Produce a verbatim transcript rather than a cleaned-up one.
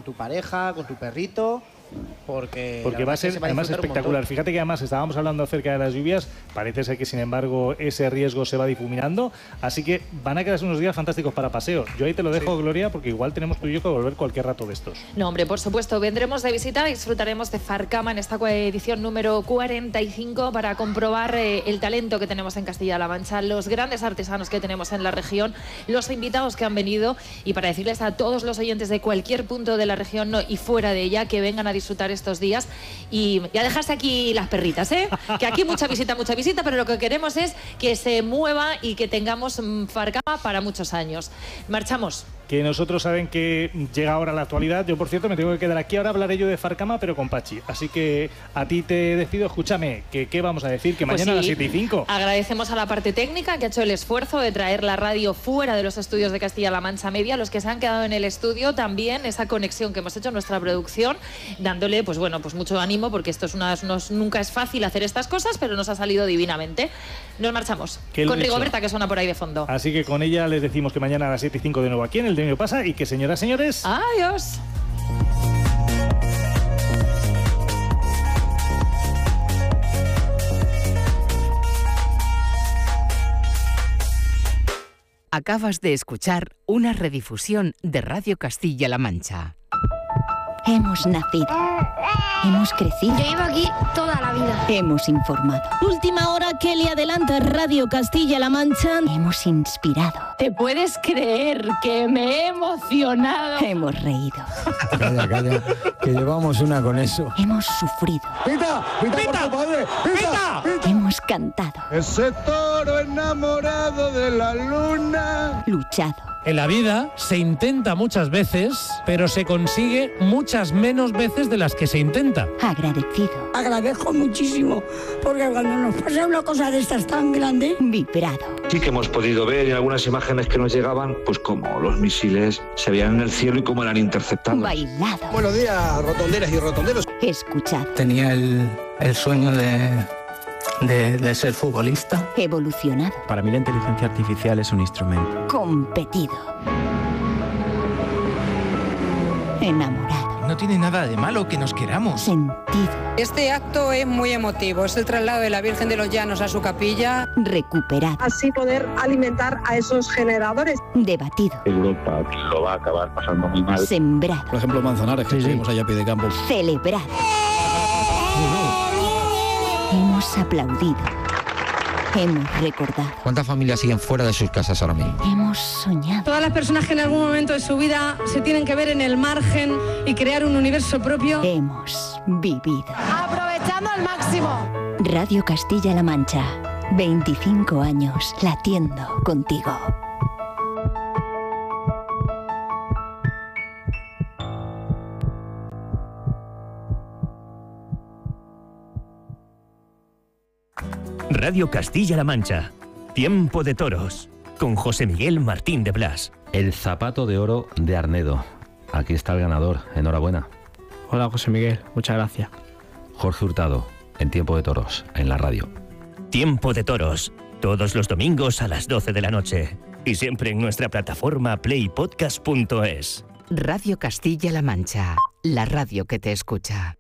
tu pareja, con tu perrito. Porque, porque va a ser va a además espectacular. Fíjate que además estábamos hablando acerca de las lluvias, parece ser que sin embargo ese riesgo se va difuminando, así que van a quedarse unos días fantásticos para paseo. Yo ahí te lo dejo, sí. Gloria, porque igual tenemos tú y yo que volver cualquier rato de estos. No, hombre, por supuesto, vendremos de visita y disfrutaremos de Farcama en esta edición número cuarenta y cinco para comprobar eh, el talento que tenemos en Castilla-La Mancha, los grandes artesanos que tenemos en la región, los invitados que han venido, y para decirles a todos los oyentes de cualquier punto de la región no, y fuera de ella que vengan a disfrutar estos días y a dejarse aquí las perritas, ¿eh? Que aquí mucha visita, mucha visita, pero lo que queremos es que se mueva y que tengamos Farcama para muchos años. Marchamos. Que nosotros saben que llega ahora la actualidad. Yo, por cierto, me tengo que quedar aquí. Ahora hablaré yo de Farcama, pero con Pachi. Así que a ti te despido. Escúchame, que ¿qué vamos a decir? Que mañana pues sí, a las siete y cinco. Agradecemos a la parte técnica que ha hecho el esfuerzo de traer la radio fuera de los estudios de Castilla-La Mancha Media. Los que se han quedado en el estudio, también esa conexión que hemos hecho en nuestra producción, dándole, pues bueno, pues mucho ánimo, porque esto es una, no, nunca es fácil hacer estas cosas, pero nos ha salido divinamente. Nos marchamos. Con Rigoberta, que suena por ahí de fondo. Así que con ella les decimos que mañana a las siete y cinco de nuevo aquí en el De Medio Pasa, y que, señoras y señores, adiós. Acabas de escuchar una redifusión de Radio Castilla-La Mancha. Hemos nacido. Hemos crecido. Yo llevo aquí toda la vida. Hemos informado. Última hora que le adelanta Radio Castilla-La Mancha. Hemos inspirado. ¿Te puedes creer que me he emocionado? Hemos reído. Calla, calla, que llevamos una con eso. Hemos sufrido. ¡Pita! ¡Pita, ¡Pita! Por tu padre! ¡Pita! ¡Pita! Hemos cantado. Ese toro enamorado de la luna. Luchado. En la vida se intenta muchas veces, pero se consigue muchas menos veces de las que se intenta. Agradecido. Agradezco muchísimo, porque cuando nos pasa una cosa de estas tan grande... Vibrado. Sí que hemos podido ver en algunas imágenes que nos llegaban, pues como los misiles se veían en el cielo y cómo eran interceptados. Bailado. Buenos días, rotonderas y rotonderos. Escuchado. Tenía el, el sueño de... De, de ser futbolista. Evolucionado. Para mí la inteligencia artificial es un instrumento. Competido. Enamorado. No tiene nada de malo que nos queramos. Sentido. Este acto es muy emotivo. Es el traslado de la Virgen de los Llanos a su capilla. Recuperado. Así poder alimentar a esos generadores. Debatido. Europa lo va a acabar pasando muy mal. Sembrado. Por ejemplo, Manzanares, que sí, seguimos sí. allá a pie de campo. Celebrado. Hemos aplaudido. Hemos recordado. ¿Cuántas familias siguen fuera de sus casas ahora mismo? Hemos soñado. Todas las personas que en algún momento de su vida se tienen que ver en el margen y crear un universo propio. Hemos vivido. Aprovechando al máximo. Radio Castilla-La Mancha. veinticinco años latiendo contigo. Radio Castilla-La Mancha. Tiempo de Toros. Con José Miguel Martín de Blas. El zapato de oro de Arnedo. Aquí está el ganador. Enhorabuena. Hola, José Miguel. Muchas gracias. Jorge Hurtado, en Tiempo de Toros, en la radio. Tiempo de Toros. Todos los domingos a las doce de la noche. Y siempre en nuestra plataforma play podcast punto es. Radio Castilla-La Mancha. La radio que te escucha.